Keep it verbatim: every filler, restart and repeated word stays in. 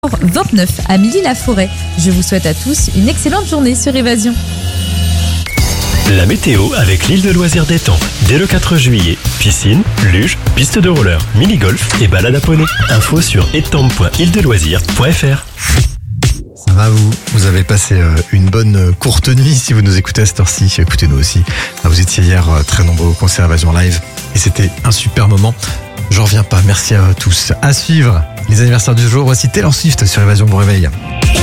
vingt-neuf à Milly-la-Forêt. Je vous souhaite à tous une excellente journée sur Évasion. La météo avec l'île de loisirs d'Étang. Dès le quatre juillet, piscine, luge, piste de roller, mini-golf et balade à poney. Info sur étang point île de loisirs point f r. Ça va vous Vous avez passé une bonne courte nuit si vous nous écoutez à cette heure-ci. Écoutez-nous aussi. Vous étiez hier très nombreux au concert Évasion Live et c'était un super moment. J'en reviens pas. Merci à tous. À suivre les anniversaires du jour. Voici Taylor Swift sur Évasion. Bon réveil.